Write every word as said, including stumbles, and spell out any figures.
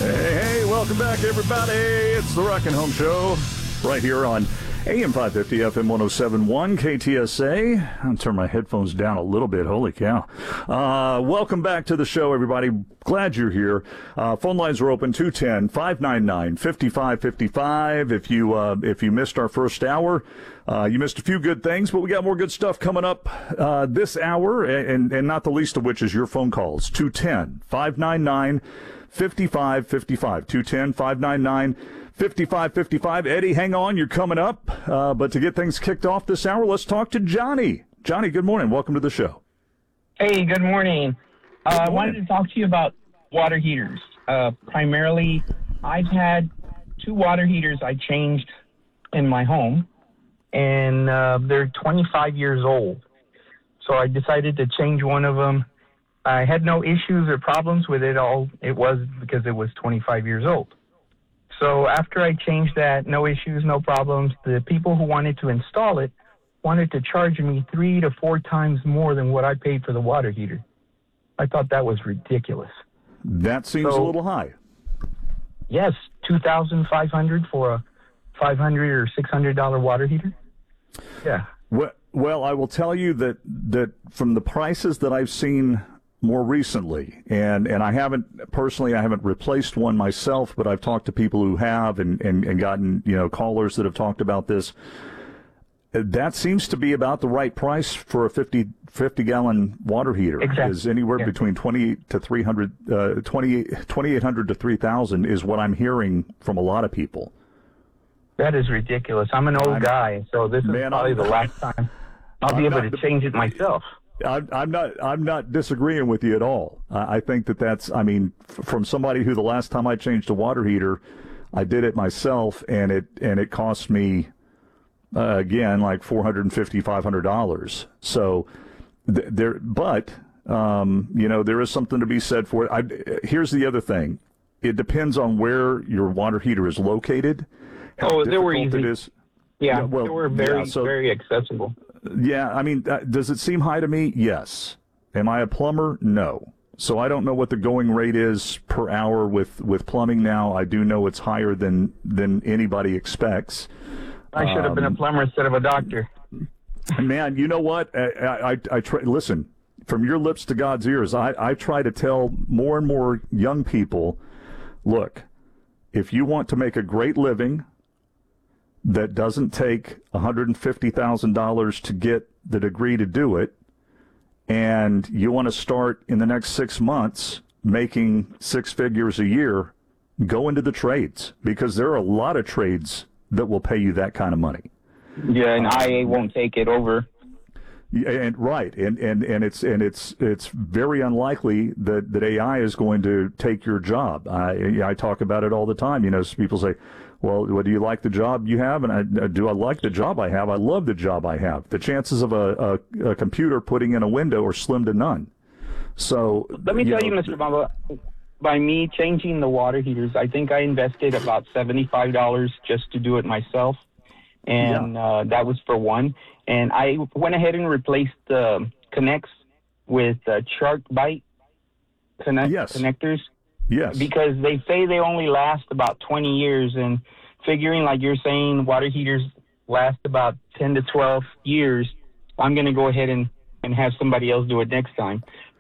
Hey, hey, welcome back, everybody. It's the Rock and Home Show right here on A M five fifty, F M one oh seven point one, K T S A. I'll turn my headphones down a little bit. Holy cow. Uh, welcome back to the show, everybody. Glad you're here. Uh, phone lines are open, two one zero, five nine nine, five five five five. If you, uh, if you missed our first hour, uh, you missed a few good things, but we got more good stuff coming up uh, this hour, and, and not the least of which is your phone calls, two one zero, five nine nine, five five five five, two one zero, five nine nine, five five five five. Eddie, hang on, you're coming up. Uh, but to get things kicked off this hour, let's talk to Johnny. Johnny, good morning. Welcome to the show. Hey, good morning. Uh, I wanted to talk to you about water heaters. Uh, primarily, I've had two water heaters I changed in my home, and uh, they're twenty-five years old. So I decided to change one of them. I had no issues or problems with it all. It was because it was twenty-five years old. So after I changed that, no issues, no problems, the people who wanted to install it wanted to charge me three to four times more than what I paid for the water heater. I thought that was ridiculous. That seems so, a little high. Yes, two thousand five hundred dollars for a five hundred dollars or six hundred dollars water heater. Yeah. Well, well, I will tell you that, that from the prices that I've seen more recently, and, and I haven't, personally, I haven't replaced one myself, but I've talked to people who have and, and, and gotten, you know, callers that have talked about this. That seems to be about the right price for a fifty, fifty gallon water heater. Exactly. Is anywhere yeah. between twenty to three hundred, uh, twenty, twenty-eight hundred to three thousand is what I'm hearing from a lot of people. That is ridiculous. I'm an old I'm, guy, so this is man, probably I'm, the last time I'll I'm be able not, to change it myself. I'm, I'm not. I'm not disagreeing with you at all. I think that that's. I mean, f- from somebody who the last time I changed a water heater, I did it myself, and it and it cost me uh, again like four hundred and fifty, five hundred dollars. So th- there, but um, you know, there is something to be said for it. I, here's the other thing: it depends on where your water heater is located. How oh, they were easy. It is. Yeah, yeah well, they were very, yeah, so, very accessible. Yeah, I mean, uh, does it seem high to me? Yes. Am I a plumber? No. So I don't know what the going rate is per hour with, with plumbing now. I do know it's higher than, than anybody expects. I should have um, been a plumber instead of a doctor. Man, you know what? I, I, I, I try, listen, from your lips to God's ears, I, I try to tell more and more young people, look, if you want to make a great living that doesn't take one hundred fifty thousand dollars to get the degree to do it, and you want to start in the next six months making six figures a year, go into the trades, because there are a lot of trades that will pay you that kind of money. Yeah, and I A won't take it over. Yeah, and right, and, and, and it's and it's it's very unlikely that, that A I is going to take your job. I I talk about it all the time. You know, people say, well, well, do you like the job you have? And I, do I like the job I have? I love the job I have. The chances of a, a, a computer putting in a window are slim to none. So let me you tell know, you, Mister Bamba, by me changing the water heaters, I think I invested about seventy-five dollars just to do it myself. And yeah. uh, that was for one. And I went ahead and replaced the connects with uh, SharkBite connect- yes. connectors. Yes. Because they say they only last about twenty years, and figuring like you're saying water heaters last about ten to twelve years, I'm going to go ahead and, and have somebody else do it next time.